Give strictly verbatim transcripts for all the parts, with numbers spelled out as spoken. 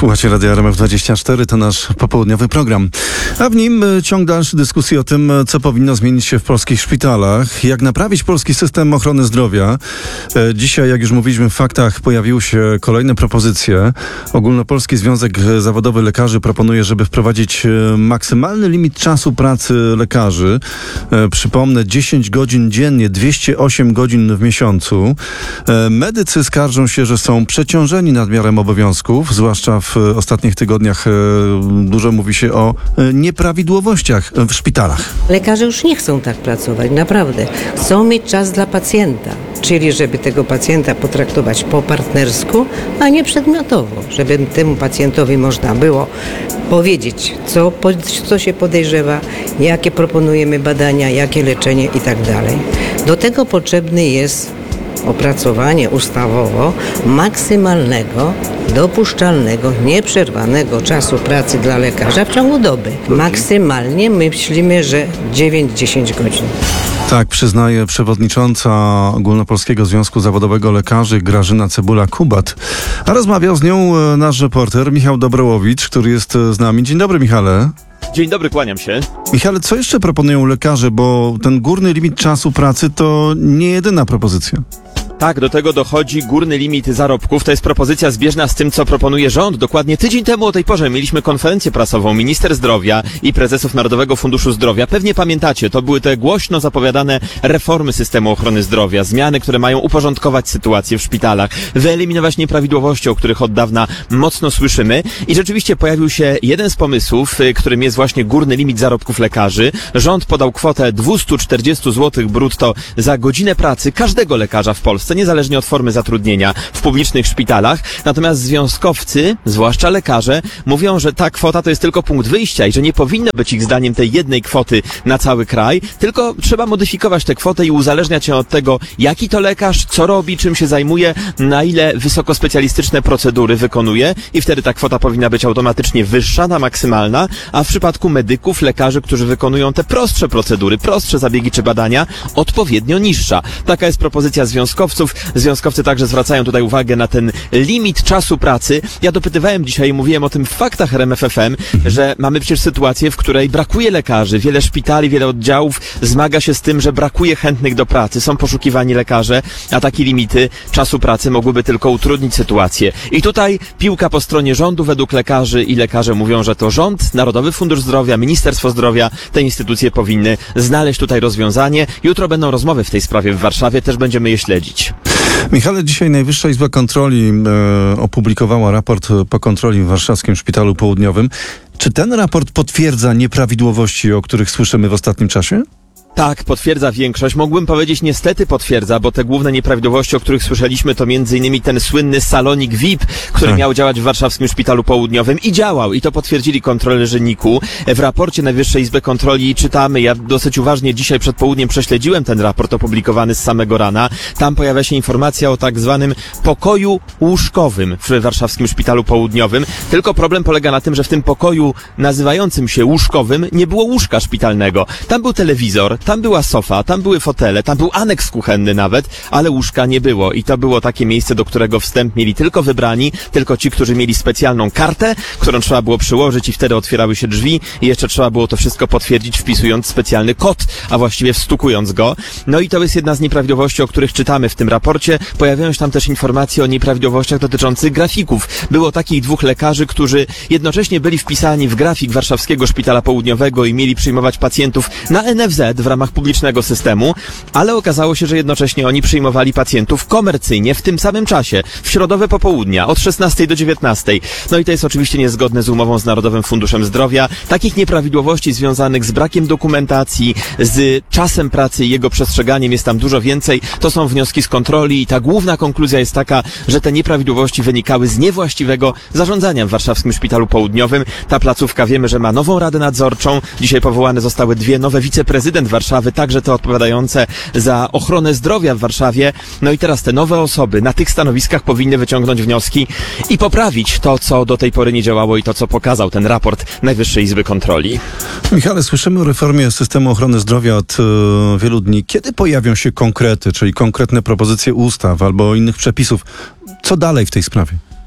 Słuchacie Radia R M F dwadzieścia cztery, to nasz popołudniowy program. A w nim ciąg dalszy dyskusji o tym, co powinno zmienić się w polskich szpitalach, jak naprawić polski system ochrony zdrowia. Dzisiaj, jak już mówiliśmy w faktach, pojawiły się kolejne propozycje. Ogólnopolski Związek Zawodowy Lekarzy proponuje, żeby wprowadzić maksymalny limit czasu pracy lekarzy. Przypomnę, dziesięć godzin dziennie, dwieście osiem godzin w miesiącu. Medycy skarżą się, że są przeciążeni nadmiarem obowiązków, zwłaszcza w ostatnich tygodniach dużo mówi się o nieprawidłowościach w szpitalach. Lekarze już nie chcą tak pracować, naprawdę. Chcą mieć czas dla pacjenta, czyli żeby tego pacjenta potraktować po partnersku, a nie przedmiotowo, żeby temu pacjentowi można było powiedzieć, co, co się podejrzewa, jakie proponujemy badania, jakie leczenie i tak dalej. Do tego potrzebny jest opracowanie ustawowo maksymalnego, dopuszczalnego, nieprzerwanego czasu pracy dla lekarza w ciągu doby. Maksymalnie myślimy, że dziewięć do dziesięciu godzin. Tak przyznaje przewodnicząca Ogólnopolskiego Związku Zawodowego Lekarzy Grażyna Cebula-Kubat. A rozmawiał z nią nasz reporter Michał Dobrołowicz, który jest z nami. Dzień dobry, Michale. Dzień dobry, kłaniam się. Michale, co jeszcze proponują lekarze, bo ten górny limit czasu pracy to nie jedyna propozycja. Tak, do tego dochodzi górny limit zarobków. To jest propozycja zbieżna z tym, co proponuje rząd. Dokładnie tydzień temu o tej porze mieliśmy konferencję prasową minister zdrowia i prezesów Narodowego Funduszu Zdrowia. Pewnie pamiętacie, to były te głośno zapowiadane reformy systemu ochrony zdrowia, zmiany, które mają uporządkować sytuację w szpitalach, wyeliminować nieprawidłowości, o których od dawna mocno słyszymy. I rzeczywiście pojawił się jeden z pomysłów, którym jest właśnie górny limit zarobków lekarzy. Rząd podał kwotę dwieście czterdzieści złotych brutto za godzinę pracy każdego lekarza w Polsce, niezależnie od formy zatrudnienia w publicznych szpitalach. Natomiast związkowcy, zwłaszcza lekarze, mówią, że ta kwota to jest tylko punkt wyjścia i że nie powinno być ich zdaniem tej jednej kwoty na cały kraj, tylko trzeba modyfikować tę kwotę i uzależniać ją od tego, jaki to lekarz, co robi, czym się zajmuje, na ile wysokospecjalistyczne procedury wykonuje i wtedy ta kwota powinna być automatycznie wyższa, ta maksymalna, a w przypadku medyków, lekarzy, którzy wykonują te prostsze procedury, prostsze zabiegi czy badania, odpowiednio niższa. Taka jest propozycja związkowców. Związkowcy także zwracają tutaj uwagę na ten limit czasu pracy. Ja dopytywałem dzisiaj i mówiłem o tym w faktach R M F F M, że mamy przecież sytuację, w której brakuje lekarzy. Wiele szpitali, wiele oddziałów zmaga się z tym, że brakuje chętnych do pracy. Są poszukiwani lekarze, a takie limity czasu pracy mogłyby tylko utrudnić sytuację. I tutaj piłka po stronie rządu według lekarzy i lekarze mówią, że to rząd, Narodowy Fundusz Zdrowia, Ministerstwo Zdrowia, te instytucje powinny znaleźć tutaj rozwiązanie. Jutro będą rozmowy w tej sprawie w Warszawie, też będziemy je śledzić. Michale, dzisiaj Najwyższa Izba Kontroli e, opublikowała raport po kontroli w Warszawskim Szpitalu Południowym. Czy ten raport potwierdza nieprawidłowości, o których słyszymy w ostatnim czasie? Tak, potwierdza większość. Mógłbym powiedzieć niestety potwierdza, bo te główne nieprawidłowości, o których słyszeliśmy, to między innymi ten słynny salonik V I P, który tak. miał działać w Warszawskim Szpitalu Południowym i działał. I to potwierdzili kontrolerzy N I K-u. W raporcie Najwyższej Izby Kontroli czytamy, ja dosyć uważnie dzisiaj przed południem prześledziłem ten raport opublikowany z samego rana. Tam pojawia się informacja o tak zwanym pokoju łóżkowym w Warszawskim Szpitalu Południowym. Tylko problem polega na tym, że w tym pokoju nazywającym się łóżkowym nie było łóżka szpitalnego. Tam był telewizor, tam była sofa, tam były fotele, tam był aneks kuchenny nawet, ale łóżka nie było i to było takie miejsce, do którego wstęp mieli tylko wybrani, tylko ci, którzy mieli specjalną kartę, którą trzeba było przyłożyć i wtedy otwierały się drzwi i jeszcze trzeba było to wszystko potwierdzić wpisując specjalny kod, a właściwie wstukując go. No i to jest jedna z nieprawidłowości, o których czytamy w tym raporcie. Pojawiają się tam też informacje o nieprawidłowościach dotyczących grafików. Było takich dwóch lekarzy, którzy jednocześnie byli wpisani w grafik Warszawskiego Szpitala Południowego i mieli przyjmować pacjentów na N F Z w ramach publicznego systemu, ale okazało się, że jednocześnie oni przyjmowali pacjentów komercyjnie w tym samym czasie, w środowe popołudnia, od szesnastej do dziewiętnastej. No i to jest oczywiście niezgodne z umową z Narodowym Funduszem Zdrowia. Takich nieprawidłowości związanych z brakiem dokumentacji, z czasem pracy i jego przestrzeganiem jest tam dużo więcej. To są wnioski z kontroli i ta główna konkluzja jest taka, że te nieprawidłowości wynikały z niewłaściwego zarządzania w Warszawskim Szpitalu Południowym. Ta placówka wiemy, że ma nową radę nadzorczą. Dzisiaj powołane zostały dwie nowe wiceprezydent Warszawy, także te odpowiadające za ochronę zdrowia w Warszawie. No i teraz te nowe osoby na tych stanowiskach powinny wyciągnąć wnioski i poprawić to, co do tej pory nie działało i to, co pokazał ten raport Najwyższej Izby Kontroli. Michale, słyszymy o reformie systemu ochrony zdrowia od e, wielu dni. Kiedy pojawią się konkrety, czyli konkretne propozycje ustaw albo innych przepisów? Co dalej w tej sprawie?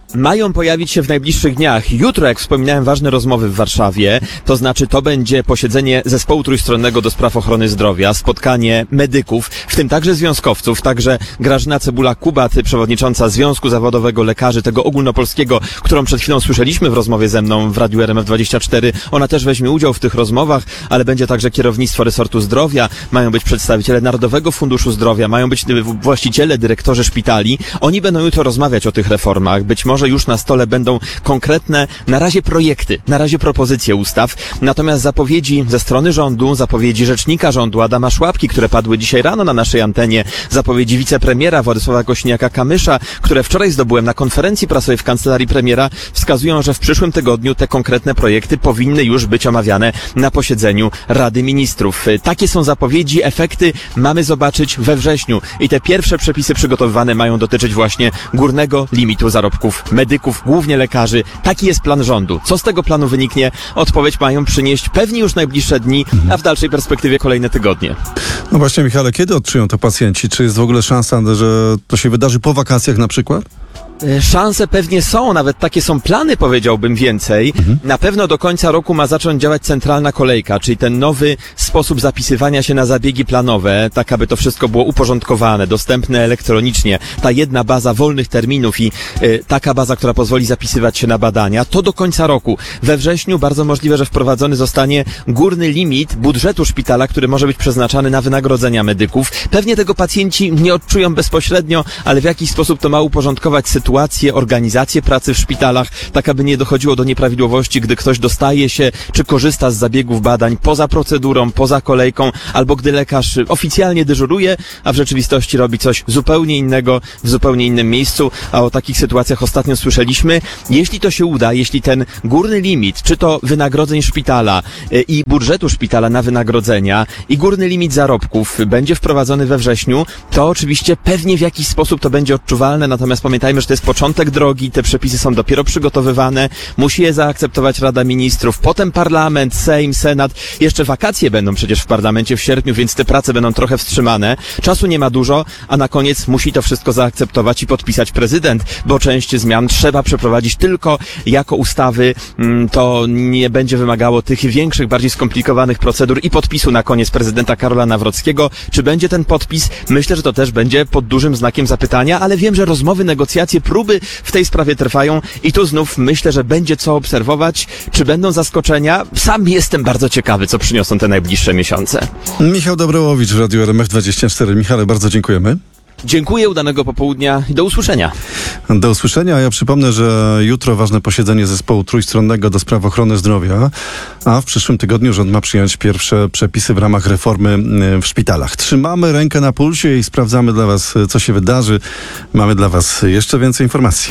mają pojawić się w najbliższych dniach. Jutro, jak wspominałem, ważne rozmowy w Warszawie, to znaczy to będzie posiedzenie zespołu trójstronnego do spraw ochrony zdrowia, spotkanie medyków, w tym także związkowców, także Grażyna Cebula-Kubat, przewodnicząca Związku Zawodowego Lekarzy, tego ogólnopolskiego, którą przed chwilą słyszeliśmy w rozmowie ze mną w Radiu R M F dwadzieścia cztery. Ona też weźmie udział w tych rozmowach, ale będzie także kierownictwo resortu zdrowia, mają być przedstawiciele Narodowego Funduszu Zdrowia, mają być właściciele, dyrektorzy szpitali. Oni będą jutro rozmawiać o tych reformach. Być może już na stole będą konkretne, na razie projekty, na razie propozycje ustaw. Natomiast zapowiedzi ze strony rządu, zapowiedzi rzecznika rządu Adama Szłapki, które padły dzisiaj rano na naszej antenie, zapowiedzi wicepremiera Władysława Kosiniaka-Kamysza, które wczoraj zdobyłem na konferencji prasowej w kancelarii premiera, wskazują, że w przyszłym tygodniu te konkretne projekty powinny już być omawiane na posiedzeniu Rady Ministrów. Takie są zapowiedzi, efekty mamy zobaczyć we wrześniu i te pierwsze przepisy przygotowywane mają dotyczyć właśnie górnego limitu zarobków medyków, głównie lekarzy. Taki jest plan rządu. Co z tego planu wyniknie? Odpowiedź mają przynieść pewnie już najbliższe dni, a w dalszej perspektywie kolejne tygodnie. No właśnie, Michale, kiedy odczują to pacjenci? Czy jest w ogóle szansa, że to się wydarzy po wakacjach na przykład? Szanse pewnie są, nawet takie są plany, powiedziałbym więcej. Mhm. Na pewno do końca roku ma zacząć działać centralna kolejka, czyli ten nowy sposób zapisywania się na zabiegi planowe, tak aby to wszystko było uporządkowane, dostępne elektronicznie. Ta jedna baza wolnych terminów i y, taka baza, która pozwoli zapisywać się na badania, to do końca roku. We wrześniu bardzo możliwe, że wprowadzony zostanie górny limit budżetu szpitala, który może być przeznaczany na wynagrodzenia medyków. Pewnie tego pacjenci nie odczują bezpośrednio, ale w jakiś sposób to ma uporządkować sytuację. Sytuację, organizację pracy w szpitalach, tak aby nie dochodziło do nieprawidłowości, gdy ktoś dostaje się czy korzysta z zabiegów badań poza procedurą, poza kolejką, albo gdy lekarz oficjalnie dyżuruje, a w rzeczywistości robi coś zupełnie innego w zupełnie innym miejscu, a o takich sytuacjach ostatnio słyszeliśmy. Jeśli to się uda, jeśli ten górny limit, czy to wynagrodzeń szpitala yy, i budżetu szpitala na wynagrodzenia i górny limit zarobków będzie wprowadzony we wrześniu, to oczywiście pewnie w jakiś sposób to będzie odczuwalne, natomiast pamiętajmy, że to jest początek drogi, te przepisy są dopiero przygotowywane, musi je zaakceptować Rada Ministrów, potem Parlament, Sejm, Senat, jeszcze wakacje będą przecież w Parlamencie w sierpniu, więc te prace będą trochę wstrzymane, czasu nie ma dużo, a na koniec musi to wszystko zaakceptować i podpisać prezydent, bo część zmian trzeba przeprowadzić tylko jako ustawy, to nie będzie wymagało tych większych, bardziej skomplikowanych procedur i podpisu na koniec prezydenta Karola Nawrockiego. Czy będzie ten podpis? Myślę, że to też będzie pod dużym znakiem zapytania, ale wiem, że rozmowy, negocjacje, próby w tej sprawie trwają i tu znów myślę, że będzie co obserwować. Czy będą zaskoczenia? Sam jestem bardzo ciekawy, co przyniosą te najbliższe miesiące. Michał Dobrołowicz w Radiu R M F dwadzieścia cztery. Michale, bardzo dziękujemy. Dziękuję, udanego popołudnia i do usłyszenia. Do usłyszenia. Ja przypomnę, że jutro ważne posiedzenie zespołu trójstronnego do spraw ochrony zdrowia, a w przyszłym tygodniu rząd ma przyjąć pierwsze przepisy w ramach reformy w szpitalach. Trzymamy rękę na pulsie i sprawdzamy dla Was, co się wydarzy. Mamy dla Was jeszcze więcej informacji.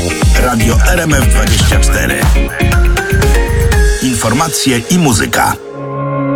Radio R M F dwadzieścia cztery. Informacje i muzyka.